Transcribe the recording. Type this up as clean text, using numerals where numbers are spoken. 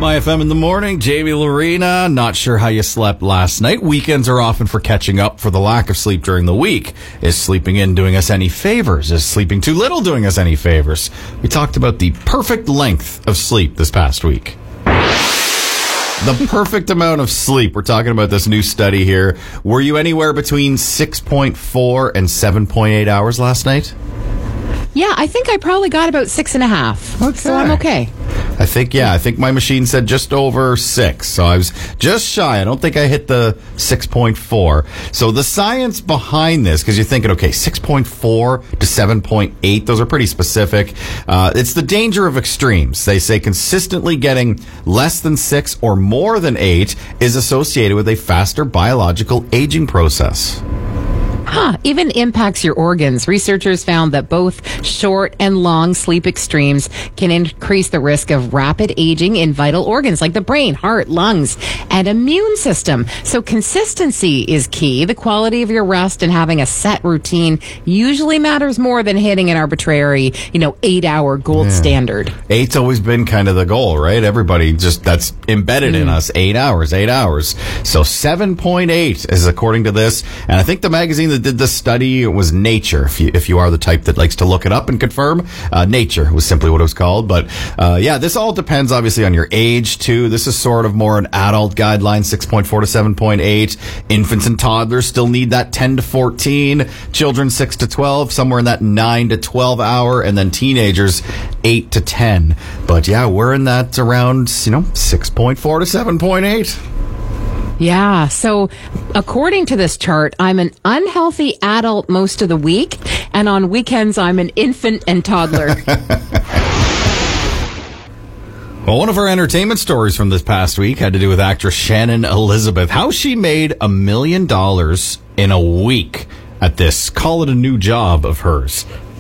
My FM in the morning, Jamie Lorena. Not sure how you slept last night. Weekends are often for catching up for the lack of sleep during the week. Is sleeping in doing us any favors? Is sleeping too little doing us any favors? We talked about the perfect length of sleep this past week. The perfect amount of sleep. We're talking about this new study here. Were you anywhere between 6.4 and 7.8 hours last night? Yeah, I think I probably got about 6.5. Okay. So I'm okay. I think my machine said just over 6. So I was just shy. I don't think I hit the 6.4. So the science behind this, because you're thinking, okay, 6.4 to 7.8, those are pretty specific. It's the danger of extremes. They say consistently getting less than 6 or more than 8 is associated with a faster biological aging process. Even impacts your organs. Researchers found that both short and long sleep extremes can increase the risk of rapid aging in vital organs like the brain, heart, lungs, and immune system. So consistency is key. The quality of your rest and having a set routine usually matters more than hitting an arbitrary, 8-hour gold standard. 8's always been kind of the goal, right? Everybody that's embedded in us. 8 hours. So 7.8 is according to this. And I think the magazine that did this study was Nature. If you are the type that likes to look it up and confirm, Nature was simply what it was called. But this all depends obviously on your age too. This is sort of more an adult guideline, 6.4 to 7.8. Infants and toddlers still need that 10 to 14. Children 6 to 12, somewhere in that 9 to 12 hour, and then teenagers 8 to 10. But yeah, we're in that around 6.4 to 7.8. Yeah, so according to this chart, I'm an unhealthy adult most of the week, and on weekends, I'm an infant and toddler. Well, one of our entertainment stories from this past week had to do with actress Shannon Elizabeth. How she made $1 million in a week at this call it a new job of hers.